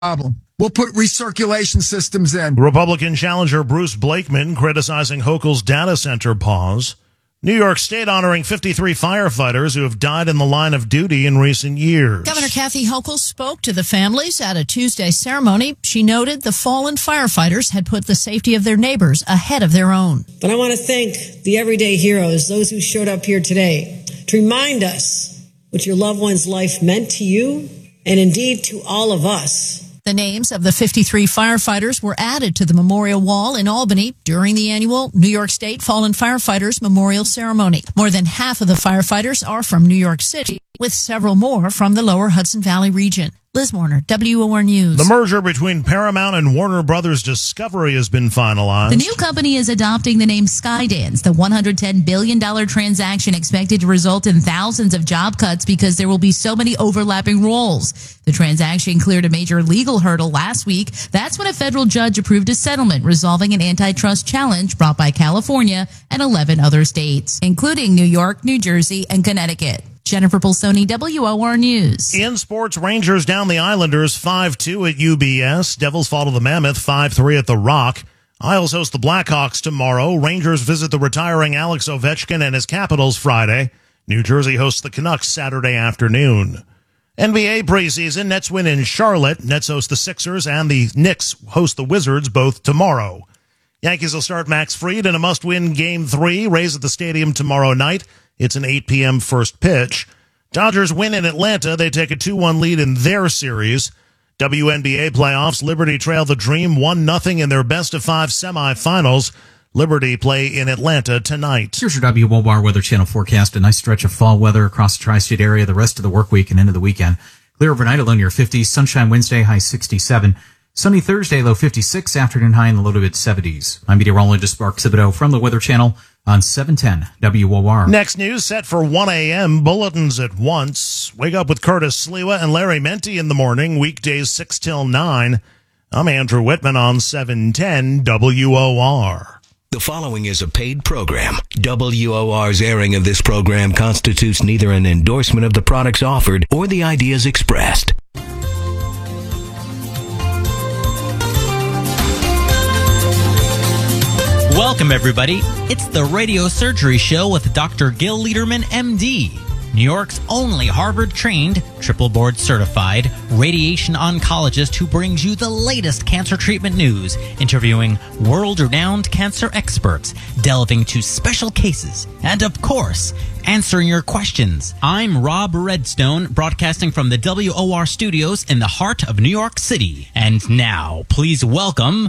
problem. We'll put recirculation systems in. Republican challenger Bruce Blakeman criticizing Hochul's data center pause. New York State honoring 53 firefighters who have died in the line of duty in recent years. Governor Kathy Hochul spoke to the families at a Tuesday ceremony. She noted the fallen firefighters had put the safety of their neighbors ahead of their own. But I want to thank the everyday heroes, those who showed up here today, to remind us what your loved one's life meant to you and indeed to all of us. The names of the 53 firefighters were added to the memorial wall in Albany during the annual New York State Fallen Firefighters Memorial Ceremony. More than half of the firefighters are from New York City, with several more from the lower Hudson Valley region. Liz Warner, WOR News. The merger between Paramount and Warner Brothers Discovery has been finalized. The new company is adopting the name Skydance, the $110 billion transaction expected to result in thousands of job cuts because there will be so many overlapping roles. The transaction cleared a major legal hurdle last week. That's when a federal judge approved a settlement resolving an antitrust challenge brought by California and 11 other states, including New York, New Jersey, and Connecticut. Jennifer Bolsoni, WOR News. In sports, Rangers down the Islanders 5-2 at UBS. Devils fall to the Mammoth 5-3 at the Rock. Isles host the Blackhawks tomorrow. Rangers visit the retiring Alex Ovechkin and his Capitals Friday. New Jersey hosts the Canucks Saturday afternoon. NBA preseason, Nets win in Charlotte. Nets host the Sixers and the Knicks host the Wizards both tomorrow. Yankees will start Max Fried in a must-win Game 3. Rays at the stadium tomorrow night. It's an 8 p.m. first pitch. Dodgers win in Atlanta. They take a 2-1 lead in their series. WNBA playoffs. Liberty trail the Dream 1-0 in their best-of-5 semifinals. Liberty play in Atlanta tonight. Here's your WOR Weather Channel forecast. A nice stretch of fall weather across the tri-state area the rest of the work week and into the weekend. Clear overnight, a low near 50. Sunshine Wednesday, high 67. Sunny Thursday, low 56. Afternoon high in the low to mid 70s. I'm meteorologist Mark Thibodeau from the Weather Channel on 710 WOR. Next news set for 1 a.m. Bulletins at once. Wake up with Curtis Sliwa and Larry Menti in the morning. Weekdays 6 till 9. I'm Andrew Whitman on 710 WOR. The following is a paid program. WOR's airing of this program constitutes neither an endorsement of the products offered or the ideas expressed. Welcome, everybody. It's the Radio Surgery Show with Dr. Gil Lederman, MD, New York's only Harvard-trained, triple-board certified radiation oncologist who brings you the latest cancer treatment news, interviewing world-renowned cancer experts, delving to special cases, and, of course, answering your questions. I'm Rob Redstone, broadcasting from the WOR studios in the heart of New York City. And now, please welcome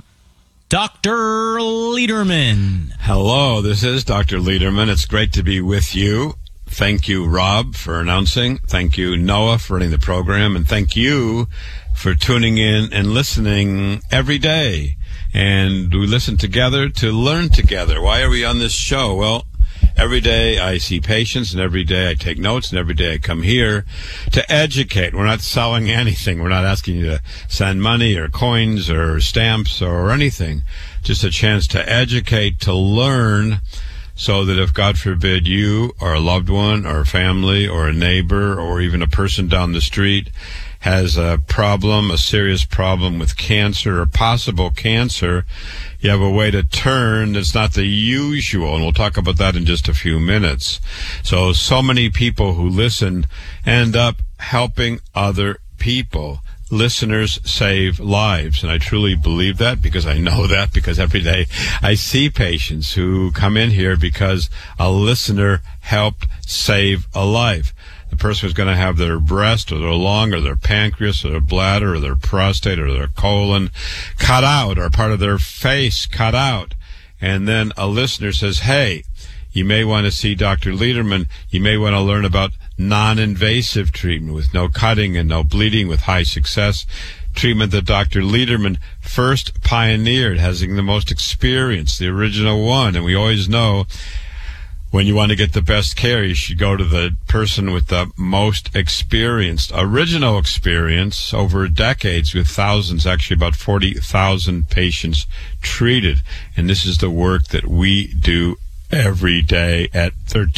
Dr. Lederman. Hello, this is Dr. Lederman. It's great to be with you. Thank you, Rob, for announcing. Thank you, Noah, for running the program. And thank you for tuning in and listening every day. And we listen together to learn together. Why are we on this show? Well, every day I see patients, and every day I take notes, and every day I come here to educate. We're not selling anything. We're not asking you to send money or coins or stamps or anything. Just a chance to educate, to learn, so that if, God forbid, you or a loved one or a family or a neighbor or even a person down the street has a problem, a serious problem with cancer or possible cancer, you have a way to turn that's not the usual, and we'll talk about that in just a few minutes. So many people who listen end up helping other people. Listeners save lives, and I truly believe that because I know that, because every day I see patients who come in here because a listener helped save a life. The person is going to have their breast or their lung or their pancreas or their bladder or their prostate or their colon cut out, or part of their face cut out. And then a listener says, hey, you may want to see Dr. Lederman. You may want to learn about non-invasive treatment with no cutting and no bleeding, with high success. Treatment that Dr. Lederman first pioneered, having the most experience, the original one. And we always know when you want to get the best care, you should go to the person with the most experienced, original experience over decades, with thousands, actually about 40,000 patients treated. And this is the work that we do every day at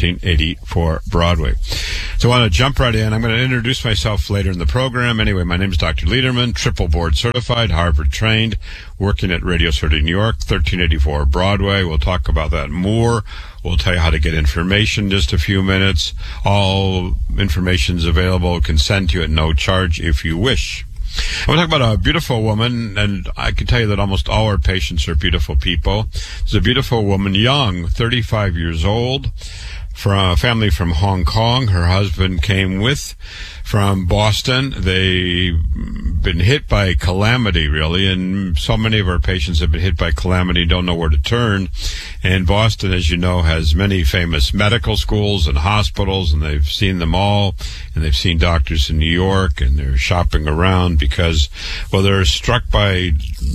1384 Broadway. So I want to jump right in. I'm going to introduce myself later in the program. Anyway, my name is Dr. Lederman, triple board certified, Harvard trained, working at Radio City, New York, 1384 Broadway. We'll talk about that more. We'll tell you how to get information in just a few minutes. All information is available. Can send to you at no charge if you wish. I want to talk about a beautiful woman, and I can tell you that almost all our patients are beautiful people. There's a beautiful woman, young, 35 years old, from a family from Hong Kong. Her husband came with from Boston. They've been hit by calamity, really, and so many of our patients have been hit by calamity, don't know where to turn. And Boston, as you know, has many famous medical schools and hospitals, and they've seen them all, and they've seen doctors in New York, and they're shopping around because, well, they're struck by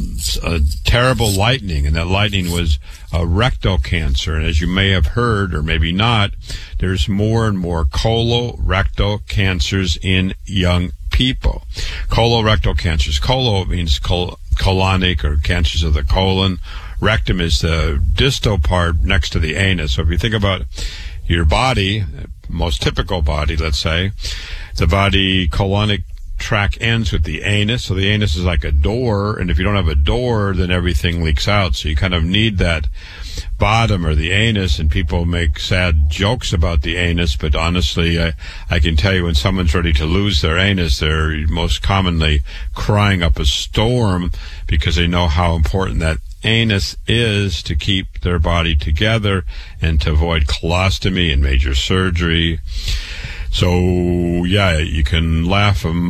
a terrible lightning, and that lightning was rectal cancer. And as you may have heard, or maybe not, there's more and more colorectal cancers in young people. Colorectal cancers. Colo means colonic, or cancers of the colon. Rectum is the distal part next to the anus. So if you think about your body, most typical body, let's say, the body colonic tract ends with the anus. So the anus is like a door, and if you don't have a door, then everything leaks out. So you kind of need that bottom, or the anus, and people make sad jokes about the anus, but honestly, I can tell you, when someone's ready to lose their anus, they're most commonly crying up a storm because they know how important that anus is to keep their body together and to avoid colostomy and major surgery. So, yeah, you can laugh a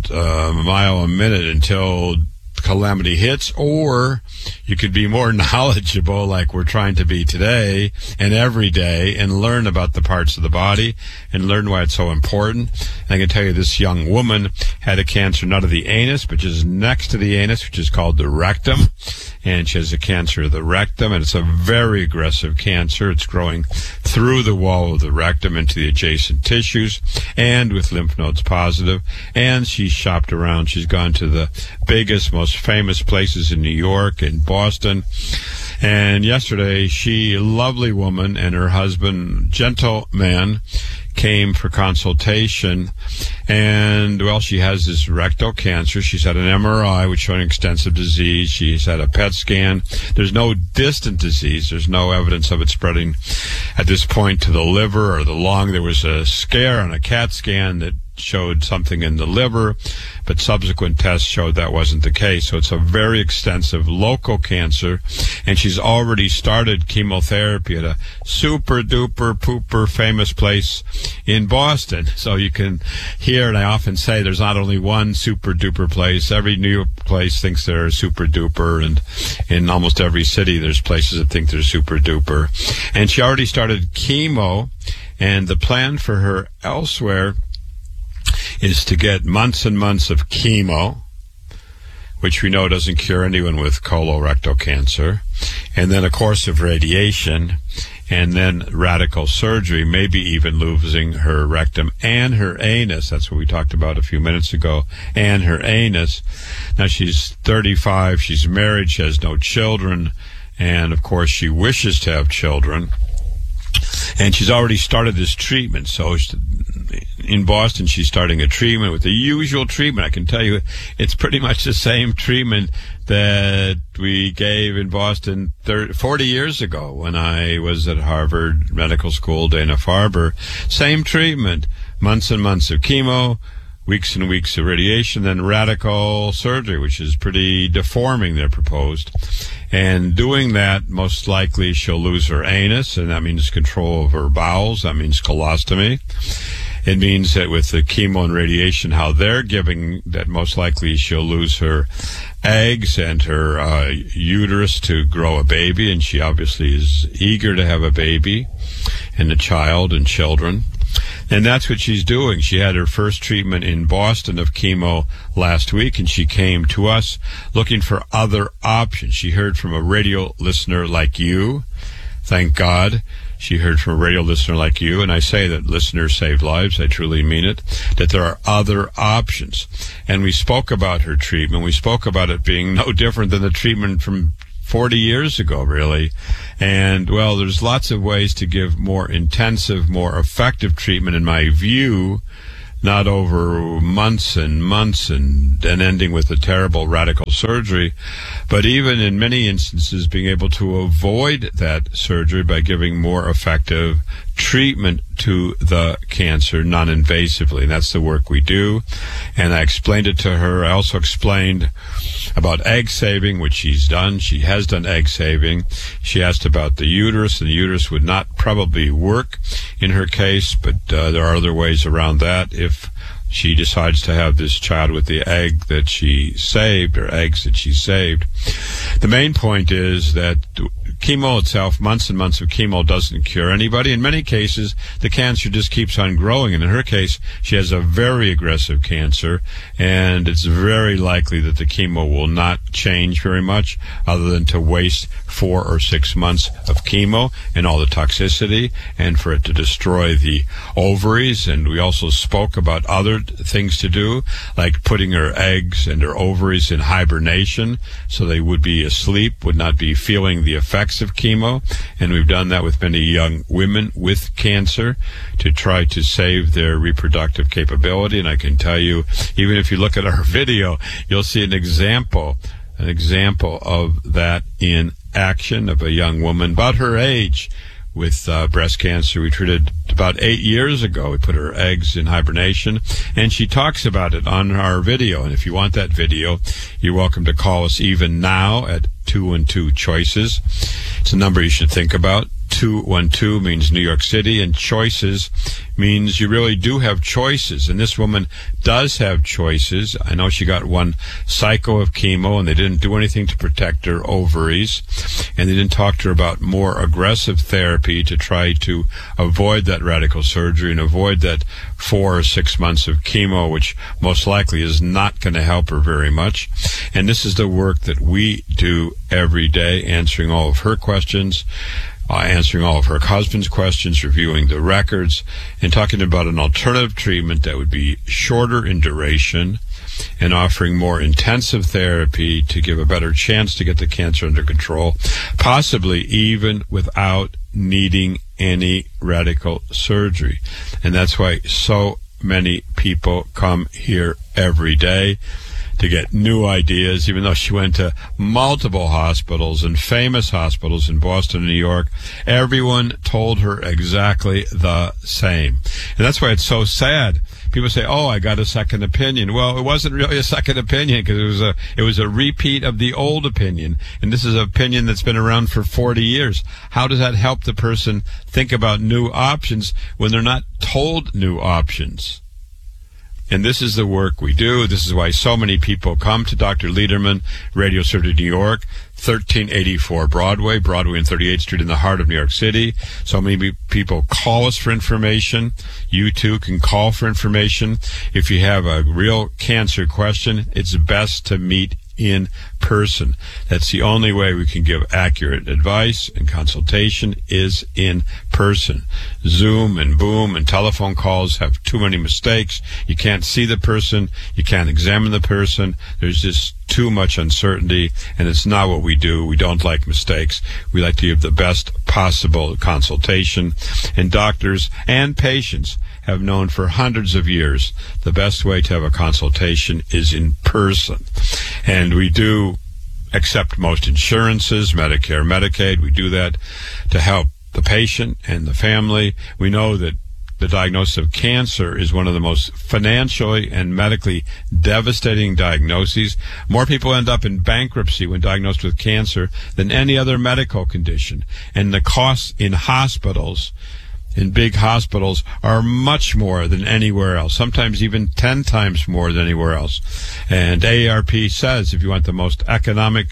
mile a minute until calamity hits, or you could be more knowledgeable like we're trying to be today and every day, and learn about the parts of the body and learn why it's so important. And I can tell you, this young woman had a cancer not of the anus, but just next to the anus, which is called the rectum. And she has a cancer of the rectum, and it's a very aggressive cancer. It's growing through the wall of the rectum into the adjacent tissues, and with lymph nodes positive. And she's shopped around. She's gone to the biggest, most famous places in New York and Boston. And yesterday, she, lovely woman, and her husband, gentleman, came for consultation. And, well, she has this rectal cancer. She's had an MRI, which showed extensive disease. She's had a PET scan. There's no distant disease. There's no evidence of it spreading at this point to the liver or the lung. There was a scare on a CAT scan that showed something in the liver, but subsequent tests showed that wasn't the case. So it's a very extensive local cancer, and she's already started chemotherapy at a super duper pooper famous place in Boston. So you can hear, and I often say, there's not only one super duper place. Every New York place thinks they're super duper, and in almost every city there's places that think they're super duper. And she already started chemo, and the plan for her elsewhere is to get months and months of chemo, which we know doesn't cure anyone with colorectal cancer, and then a course of radiation, and then radical surgery, maybe even losing her rectum and her anus. That's what we talked about a few minutes ago, and her anus. Now, she's 35, she's married, she has no children, and of course she wishes to have children. And she's already started this treatment. So in Boston, she's starting a treatment with the usual treatment. I can tell you it's pretty much the same treatment that we gave in Boston 40 years ago when I was at Harvard Medical School, Dana-Farber. Same treatment, months and months of chemo, weeks and weeks of radiation, then radical surgery, which is pretty deforming, they're proposed. And doing that, most likely she'll lose her anus, and that means control of her bowels. That means colostomy. It means that with the chemo and radiation, how they're giving, that most likely she'll lose her eggs and her uterus to grow a baby, and she obviously is eager to have a baby and a child and children. And that's what she's doing. She had her first treatment in Boston of chemo last week, and she came to us looking for other options. She heard from a radio listener like you. Thank God. She heard from a radio listener like you, and I say that listeners save lives. I truly mean it, that there are other options. And we spoke about her treatment. We spoke about it being no different than the treatment from 40 years ago, really. And, well, there's lots of ways to give more intensive, more effective treatment, in my view, not over months and months and ending with a terrible radical surgery, but even in many instances being able to avoid that surgery by giving more effective treatment to the cancer non-invasively. And that's the work we do. And I explained it to her. I also explained about egg saving, which she's done. She has done egg saving. She asked about the uterus, and the uterus would not probably work in her case, but there are other ways around that if she decides to have this child with the egg that she saved, or eggs that she saved. The main point is that chemo itself, months and months of chemo, doesn't cure anybody. In many cases, the cancer just keeps on growing. And in her case, she has a very aggressive cancer, and it's very likely that the chemo will not change very much other than to waste 4 or 6 months of chemo and all the toxicity, and for it to destroy the ovaries. And we also spoke about other things to do, like putting her eggs and her ovaries in hibernation so they would be asleep, would not be feeling the effects of chemo. And we've done that with many young women with cancer to try to save their reproductive capability. And I can tell you, even if you look at our video, you'll see an example of that in action, of a young woman about her age with breast cancer. We treated about 8 years ago. We put her eggs in hibernation, and she talks about it on our video. And if you want that video, you're welcome to call us even now at 212-CHOICES. It's a number you should think about. 212 means New York City, and choices means you really do have choices. And this woman does have choices. I know she got one cycle of chemo, and they didn't do anything to protect her ovaries, and they didn't talk to her about more aggressive therapy to try to avoid that radical surgery and avoid that 4 or 6 months of chemo, which most likely is not going to help her very much. And this is the work that we do every day, answering all of her questions, answering all of her husband's questions, reviewing the records, and talking about an alternative treatment that would be shorter in duration and offering more intensive therapy to give a better chance to get the cancer under control, possibly even without needing any radical surgery. And that's why so many people come here every day to get new ideas, even though she went to multiple hospitals and famous hospitals in Boston and New York. Everyone told her exactly the same. And that's why it's so sad. People say, oh, I got a second opinion. Well, it wasn't really a second opinion, because it was a repeat of the old opinion. And this is an opinion that's been around for 40 years. How does that help the person think about new options when they're not told new options? And this is the work we do. This is why so many people come to Dr. Lederman, Radio Surgery New York, 1384 Broadway and 38th Street in the heart of New York City. So many people call us for information. You too can call for information. If you have a real cancer question, it's best to meet in person. That's the only way we can give accurate advice, and consultation is in person. Zoom and Boom and telephone calls have too many mistakes. You can't see the person. You can't examine the person. There's just too much uncertainty, and it's not what we do. We don't like mistakes. We like to give the best possible consultation, and doctors and patients have known for hundreds of years the best way to have a consultation is in person. And we do accept most insurances, Medicare, Medicaid. We do that to help the patient and the family. We know that the diagnosis of cancer is one of the most financially and medically devastating diagnoses. More people end up in bankruptcy when diagnosed with cancer than any other medical condition. And the costs in hospitals, in big hospitals, are much more than anywhere else, sometimes even 10 times more than anywhere else. And AARP says if you want the most economic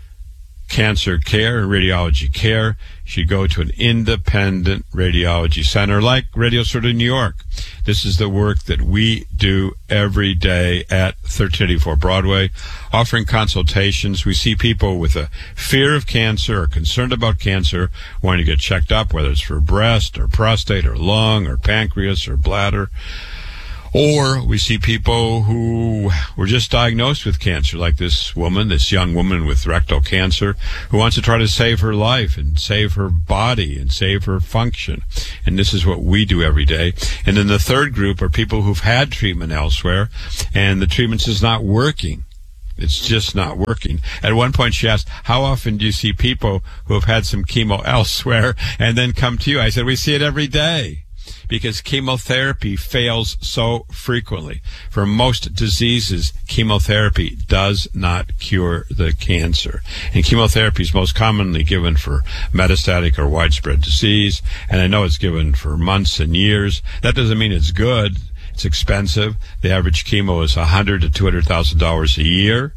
cancer care, radiology care, you should go to an independent radiology center like Radio Surgery New York. This is the work that we do every day at 1384 Broadway, offering consultations. We see people with a fear of cancer or concerned about cancer, wanting to get checked up, whether it's for breast or prostate or lung or pancreas or bladder, Or we see people who were just diagnosed with cancer, like this young woman with rectal cancer, who wants to try to save her life and save her body and save her function. And this is what we do every day. And then the third group are people who've had treatment elsewhere, and the treatment is not working. It's just not working. At one point she asked, how often do you see people who have had some chemo elsewhere and then come to you? I said, we see it every day, because chemotherapy fails so frequently. For most diseases, chemotherapy does not cure the cancer. And chemotherapy is most commonly given for metastatic or widespread disease, and I know it's given for months and years. That doesn't mean it's good. It's expensive. The average chemo is $100,000 to $200,000 a year,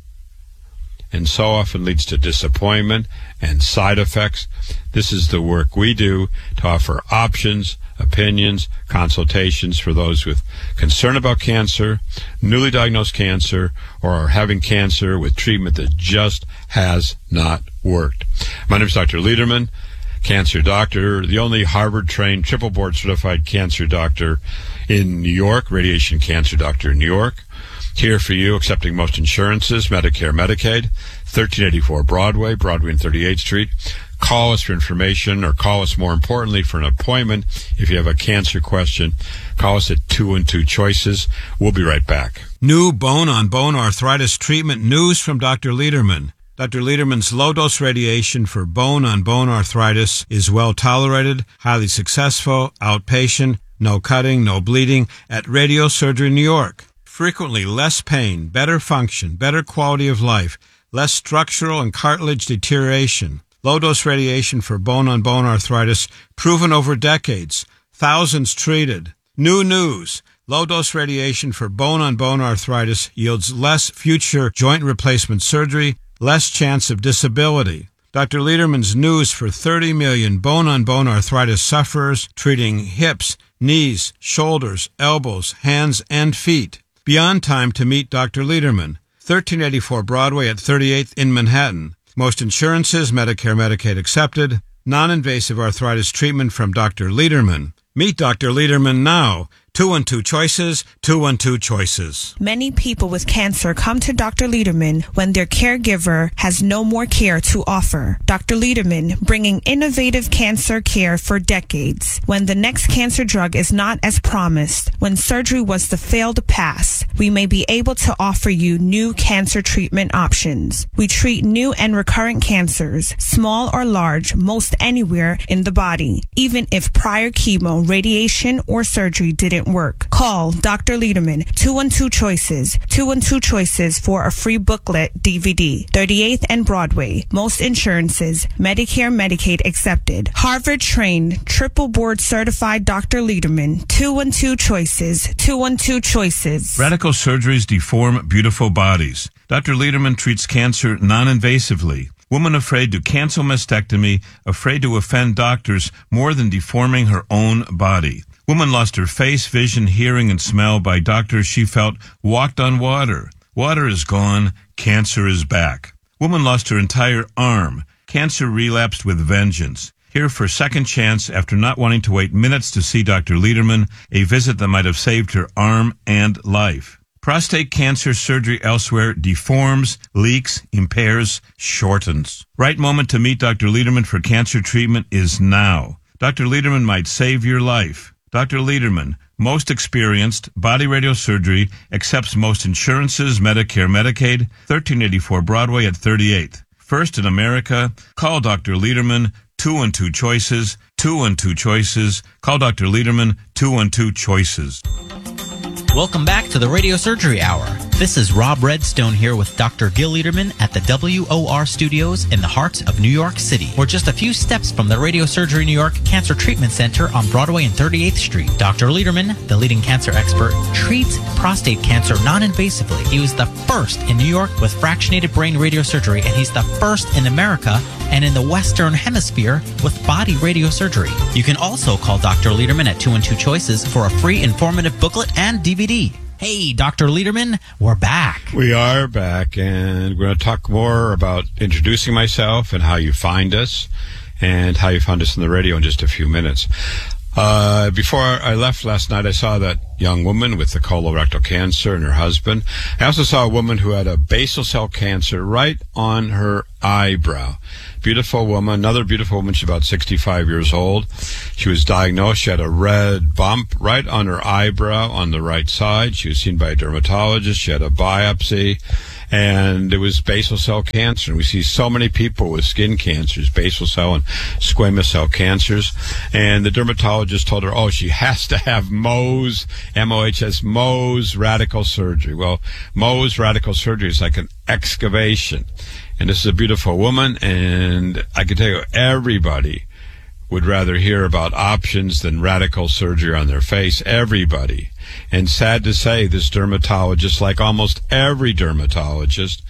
and so often leads to disappointment and side effects. This is the work we do to offer options, opinions, consultations for those with concern about cancer, newly diagnosed cancer, or are having cancer with treatment that just has not worked. My name is Dr. Lederman, cancer doctor, the only Harvard-trained, triple board-certified cancer doctor in New York, radiation cancer doctor in New York. Here for you, accepting most insurances, Medicare, Medicaid, 1384 Broadway and 38th Street. Call us for information, or call us, more importantly, for an appointment. If you have a cancer question, call us at 212 Choices. We'll be right back. New bone-on-bone arthritis treatment news from Dr. Lederman. Dr. Lederman's low-dose radiation for bone-on-bone arthritis is well tolerated, highly successful, outpatient, no cutting, no bleeding, at Radiosurgery New York. Frequently less pain, better function, better quality of life, less structural and cartilage deterioration. Low-dose radiation for bone-on-bone arthritis, proven over decades. Thousands treated. New news. Low-dose radiation for bone-on-bone arthritis yields less future joint replacement surgery, less chance of disability. Dr. Lederman's news for 30 million bone-on-bone arthritis sufferers, treating hips, knees, shoulders, elbows, hands, and feet. Beyond time to meet Dr. Lederman. 1384 Broadway at 38th in Manhattan. Most insurances, Medicare, Medicaid accepted. Non-invasive arthritis treatment from Dr. Lederman. Meet Dr. Lederman now. 212 Choices, 212 Choices. Many people with cancer come to Dr. Lederman when their caregiver has no more care to offer. Dr. Lederman, bringing innovative cancer care for decades. When the next cancer drug is not as promised, when surgery was the failed pass, we may be able to offer you new cancer treatment options. We treat new and recurrent cancers, small or large, most anywhere in the body, even if prior chemo, radiation, or surgery didn't work. Call Dr. Lederman, 212 Choices, 212 Choices for a free booklet DVD, 38th and Broadway. Most insurances, Medicare, Medicaid accepted. Harvard-trained, triple board-certified Dr. Lederman, 212 Choices, 212 Choices. Radical surgeries deform beautiful bodies. Dr. Lederman treats cancer non-invasively. Woman afraid to cancel mastectomy, afraid to offend doctors more than deforming her own body. Woman lost her face, vision, hearing, and smell by doctors she felt walked on water. Water is gone. Cancer is back. Woman lost her entire arm. Cancer relapsed with vengeance. Here for second chance after not wanting to wait minutes to see Dr. Lederman, a visit that might have saved her arm and life. Prostate cancer surgery elsewhere deforms, leaks, impairs, shortens. Right moment to meet Dr. Lederman for cancer treatment is now. Dr. Lederman might save your life. Dr. Lederman, most experienced, body radiosurgery, accepts most insurances, Medicare, Medicaid, 1384 Broadway at 38th. First in America, call Dr. Lederman, 212 Choices, 212 Choices. Call Dr. Lederman, 212 Choices. Welcome back to the Radio Surgery Hour. This is Rob Redstone here with Dr. Gil Lederman at the WOR Studios in the heart of New York City. We're just a few steps from the Radio Surgery New York Cancer Treatment Center on Broadway and 38th Street. Dr. Lederman, the leading cancer expert, treats prostate cancer non-invasively. He was the first in New York with fractionated brain radiosurgery, and he's the first in America and in the Western Hemisphere with body radiosurgery. You can also call Dr. Lederman at 212 Choices for a free informative booklet and DVD. Hey, Dr. Lederman, we're back. We are back, and we're going to talk more about introducing myself and how you find us and how you found us on the radio in just a few minutes. Before I left last night, I saw that young woman with the colorectal cancer and her husband. I also saw a woman who had a basal cell cancer right on her eyebrow. Beautiful woman, another beautiful woman. She's about 65 years old. She was diagnosed. She had a red bump right on her eyebrow on the right side. She was seen by a dermatologist. She had a biopsy, and it was basal cell cancer. And we see so many people with skin cancers, basal cell and squamous cell cancers. And the dermatologist told her, she has to have Mohs, M-O-H-S, Mohs radical surgery. Well, Mohs radical surgery is like an excavation. And this is a beautiful woman, and I can tell you everybody would rather hear about options than radical surgery on their face. Everybody. And sad to say, this dermatologist, like almost every dermatologist,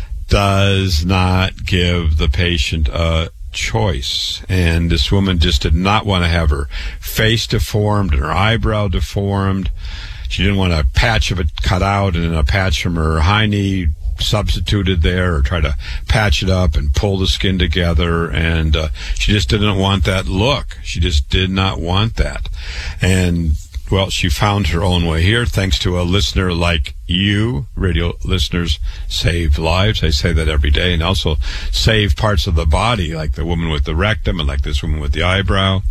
does not give the patient a choice. And this woman just did not want to have her face deformed and her eyebrow deformed. She didn't want a patch of it cut out and then a patch from her high knee substituted there, or try to patch it up and pull the skin together, and she just didn't want that look. She just did not want that. And well, she found her own way here thanks to a listener like you. Radio listeners save lives. I say that every day, and also save parts of the body, like the woman with the rectum and like this woman with the eyebrow.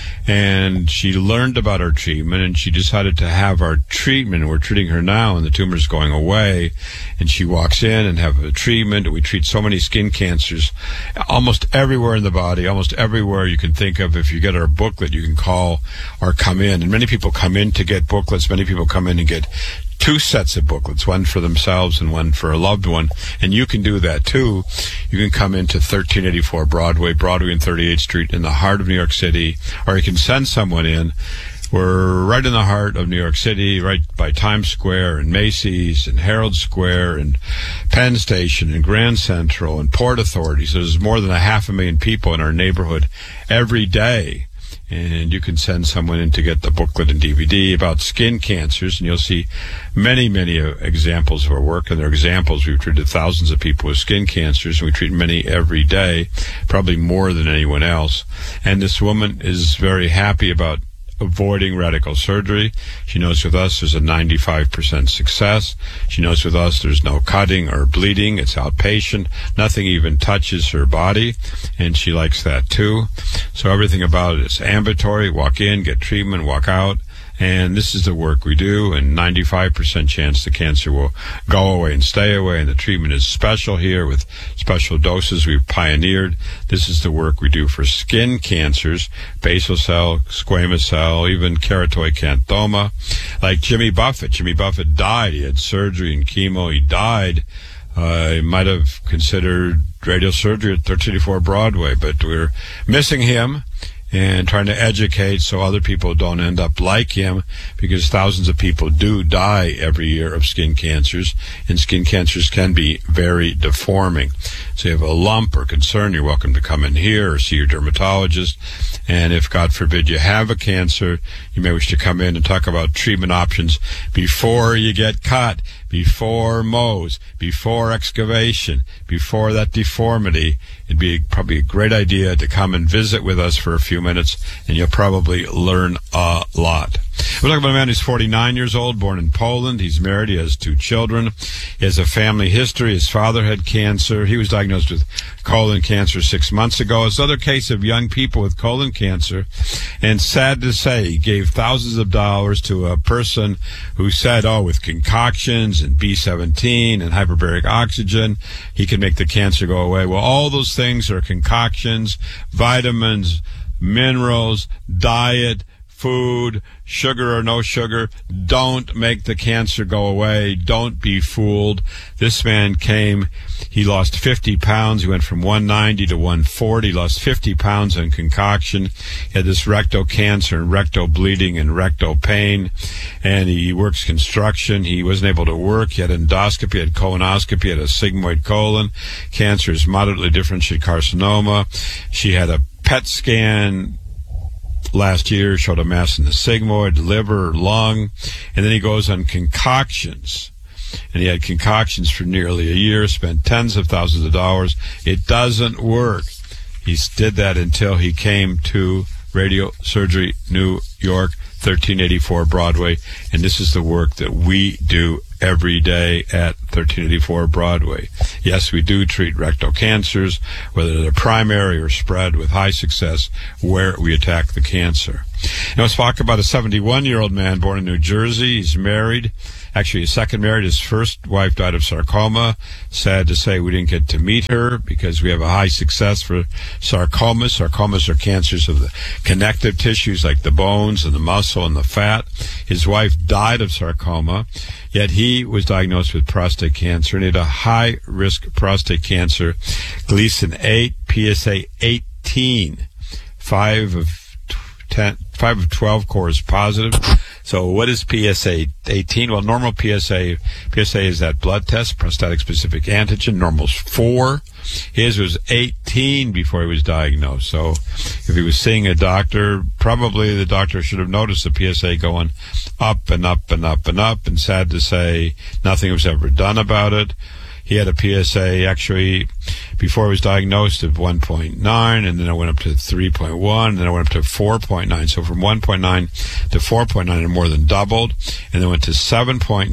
And she learned about our treatment, and she decided to have our treatment. We're treating her now, and the tumor's going away. And she walks in and have a treatment. We treat so many skin cancers almost everywhere in the body, almost everywhere you can think of. If you get our booklet, you can call or come in. And many people come in to get booklets. Many people come in and get 2 sets of booklets, one for themselves and one for a loved one. And you can do that too. You can come into 1384 Broadway and 38th Street in the heart of New York City, or you can send someone in. We're right in the heart of New York City, right by Times Square and Macy's and Herald Square and Penn Station and Grand Central and Port Authority. So there's more than 500,000 people in our neighborhood every day. And you can send someone in to get the booklet and DVD about skin cancers, and you'll see many, many examples of our work. And they're examples. We've treated thousands of people with skin cancers, and we treat many every day, probably more than anyone else. And this woman is very happy about avoiding radical surgery. She knows with us there's a 95% success. She knows with us there's no cutting or bleeding. It's outpatient. Nothing even touches her body, and she likes that too. So everything about it is ambulatory. Walk in, get treatment, walk out. And this is the work we do, and 95% chance the cancer will go away and stay away, and the treatment is special here with special doses we've pioneered. This is the work we do for skin cancers, basal cell, squamous cell, even keratoid xanthoma. Like Jimmy Buffett. Jimmy Buffett died. He had surgery and chemo. He died. He might have considered radial surgery at 1384 Broadway, but we're missing him and trying to educate so other people don't end up like him, because thousands of people do die every year of skin cancers, and skin cancers can be very deforming. So you have a lump or concern, you're welcome to come in here or see your dermatologist. And if, God forbid, you have a cancer, you may wish to come in and talk about treatment options before you get cut, before Mohs, before excavation, before that deformity. It'd be probably a great idea to come and visit with us for a few minutes, and you'll probably learn a lot. We're talking about a man who's 49 years old, born in Poland. He's married. He has 2 children. He has a family history. His father had cancer. He was diagnosed with colon cancer 6 months ago. It's another case of young people with colon cancer. And sad to say, he gave thousands of dollars to a person who said, with concoctions and B17 and hyperbaric oxygen, he can make the cancer go away. Well, all those things are concoctions, vitamins, minerals, diet, food, sugar or no sugar. Don't make the cancer go away. Don't be fooled. This man came, he lost 50 pounds. He went from 190 to 140. He lost 50 pounds on concoction. He had this rectal cancer and rectal bleeding and rectal pain. And he works construction. He wasn't able to work. He had endoscopy, he had colonoscopy, he had a sigmoid colon. Cancer is moderately differentiated carcinoma. She had a PET scan last year, showed a mass in the sigmoid, liver, lung, and then he goes on concoctions. And he had concoctions for nearly a year, spent tens of thousands of dollars. It doesn't work. He did that until he came to Radio Surgery, New York, 1384 Broadway. And this is the work that we do every day at 1384 Broadway. Yes, we do treat rectal cancers, whether they're primary or spread, with high success where we attack the cancer. Now let's talk about a 71-year-old man born in New Jersey. He's married. Actually, his second marriage. His first wife died of sarcoma. Sad to say we didn't get to meet her because we have a high success for sarcomas. Sarcomas are cancers of the connective tissues like the bones and the muscle and the fat. His wife died of sarcoma, yet he was diagnosed with prostate cancer and he had a high-risk prostate cancer, Gleason 8, PSA 18, 5 of 12 cores positive. So what is PSA 18? Well, normal PSA is that blood test, prostatic specific antigen. Normal's 4. His was 18 before he was diagnosed. So if he was seeing a doctor, probably the doctor should have noticed the PSA going up and up and up and up. And sad to say, nothing was ever done about it. He had a PSA actually before he was diagnosed of 1.9, and then it went up to 3.1, and then it went up to 4.9. So from 1.9 to 4.9, it more than doubled, and then went to 7.9,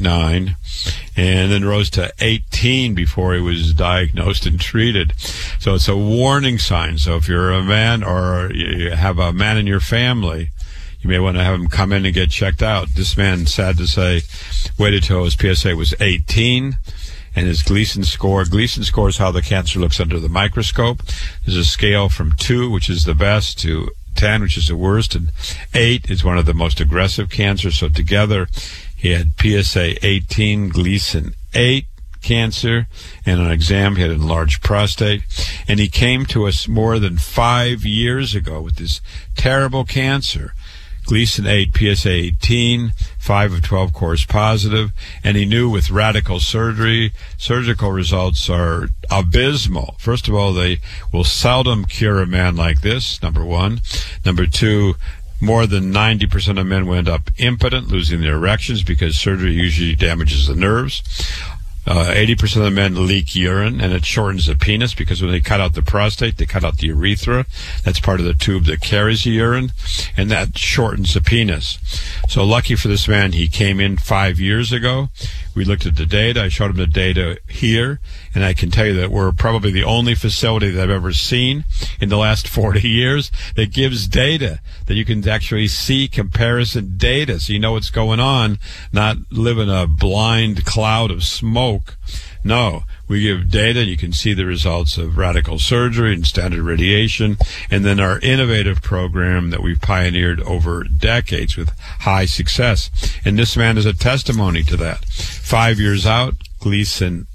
and then rose to 18 before he was diagnosed and treated. So it's a warning sign. So if you're a man or you have a man in your family, you may want to have him come in and get checked out. This man, sad to say, waited till his PSA was 18. And his Gleason score is how the cancer looks under the microscope. There's a scale from 2, which is the best, to 10, which is the worst, and 8 is one of the most aggressive cancers. So together, he had PSA 18, Gleason 8 cancer, and on exam, he had enlarged prostate. And he came to us more than 5 years ago with this terrible cancer. Gleason 8, PSA 18, 5 of 12 cores positive, and he knew with radical surgery, surgical results are abysmal. First of all, they will seldom cure a man like this, number one. Number two, more than 90% of men will end up impotent, losing their erections because surgery usually damages the nerves. 80% of the men leak urine, and it shortens the penis because when they cut out the prostate, they cut out the urethra. That's part of the tube that carries the urine, and that shortens the penis. So lucky for this man, he came in 5 years ago. We looked at the data. I showed him the data here, and I can tell you that we're probably the only facility that I've ever seen in the last 40 years that gives data, that you can actually see comparison data so you know what's going on, not live in a blind cloud of smoke. No, we give data. You can see the results of radical surgery and standard radiation, and then our innovative program that we've pioneered over decades with high success. And this man is a testimony to that. 5 years out, Gleason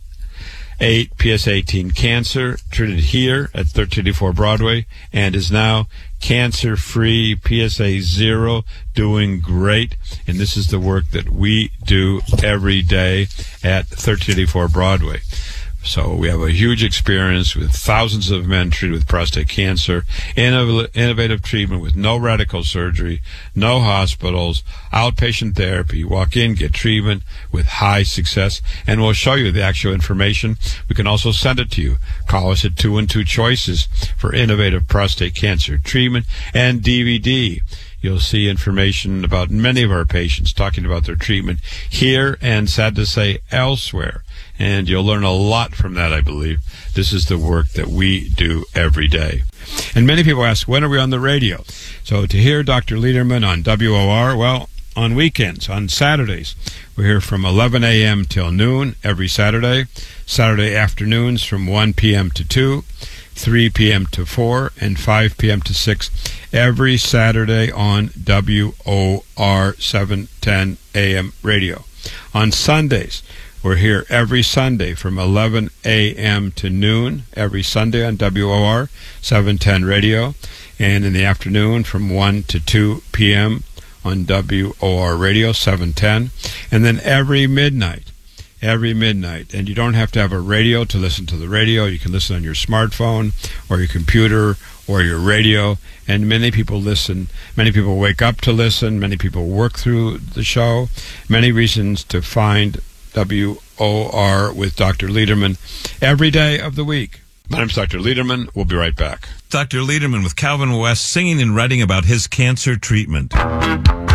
8, PSA 18 cancer, treated here at 1384 Broadway, and is now cancer-free, PSA 0, doing great. And this is the work that we do every day at 1384 Broadway. So we have a huge experience with thousands of men treated with prostate cancer, innovative treatment with no radical surgery, no hospitals, outpatient therapy. You walk in, get treatment with high success, and we'll show you the actual information. We can also send it to you. Call us at 212 Choices for innovative prostate cancer treatment and DVD. You'll see information about many of our patients talking about their treatment here and, sad to say, elsewhere. And you'll learn a lot from that, I believe. This is the work that we do every day. And many people ask, when are we on the radio? So to hear Dr. Lederman on WOR, well, on weekends, on Saturdays. We're here from 11 a.m. till noon every Saturday. Saturday afternoons from 1 p.m. to 2, 3 p.m. to 4, and 5 p.m. to 6 every Saturday on WOR 710 AM radio. On Sundays, we're here every Sunday from 11 a.m. to noon, every Sunday on WOR 710 radio, and in the afternoon from 1 to 2 p.m. on WOR radio 710, and then every midnight. And you don't have to have a radio to listen to the radio. You can listen on your smartphone or your computer or your radio, and many people listen. Many people wake up to listen. Many people work through the show. Many reasons to find WOR with Dr. Lederman every day of the week. My name's Dr. Lederman. We'll be right back. Dr. Lederman with Calvin West singing and writing about his cancer treatment.